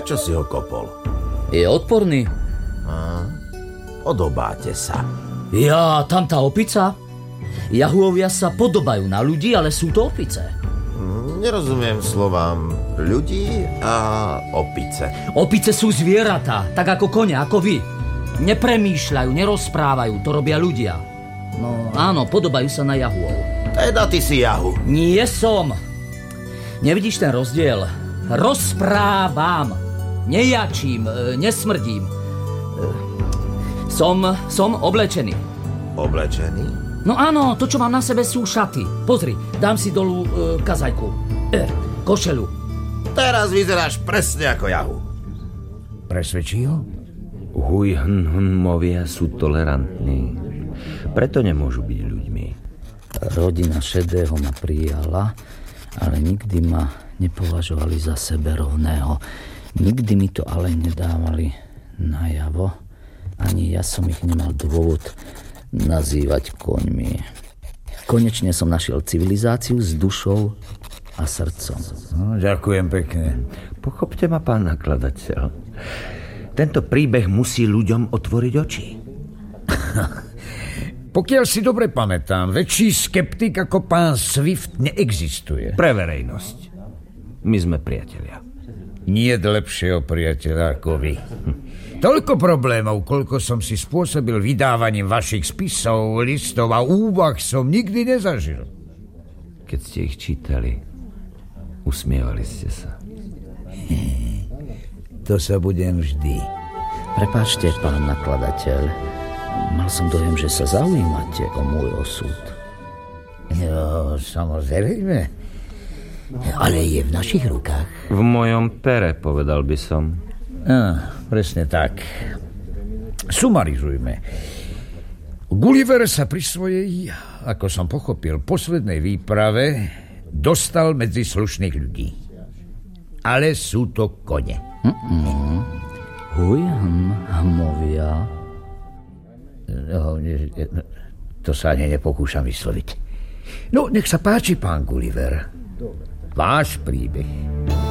Prečo si ho kopol? Je odporný. Podobáte sa. Ja, tam tá opica? Jahuovia sa podobajú na ľudí, ale sú to opice. Nerozumiem slovám ľudí a opice. Opice sú zvieratá, tak ako kone, ako vy. Nepremýšľajú, nerozprávajú, to robia ľudia. No áno, podobajú sa na jahuov. Teda ty si jahu. Nie som. Nevidíš ten rozdiel? Rozprávam. Nejačím, nesmrdím. Som oblečený. Oblečený? No áno, to, čo mám na sebe, sú šaty. Pozri, dám si dolu kazajku. Košelu. Teraz vyzeráš presne ako jahu. Presvedčí ho? Hujhnmovia sú tolerantní. Preto nemôžu byť ľuďmi. Rodina Šedého ma prijala, ale nikdy ma nepovažovali za seberovného. Nikdy mi to ale nedávali najavo. Ani ja som ich nemal dôvod nazývať koňmi. Konečne som našiel civilizáciu s dušou a srdcom. No, ďakujem pekne. Pochopte ma, pán nakladateľ. Tento príbeh musí ľuďom otvoriť oči. Pokiaľ si dobre pamätám, väčší skeptik ako pán Swift neexistuje. Pre verejnosť. My sme priatelia. Nie je lepšieho priateľa ako vy. Toľko problémov, koľko som si spôsobil vydávaním vašich spisov, listov a úvah, som nikdy nezažil. Keď ste ich čítali, usmievali ste sa. To sa budem vždy. Prepáčte, pán nakladateľ. Mal som dojem, že sa zaujímate o môj osud. No, samozrejme. Ale je v našich rukách. V mojom pere, povedal by som. Presne tak. Sumarizujme. Gulliver sa pri svojej, ako som pochopil, poslednej výprave dostal medzi slušných ľudí. Ale sú to kone. Hujhnmovia. To sa ani nepokúšam vysloviť. No, nech sa páči, pán Gulliver. Váš príbeh.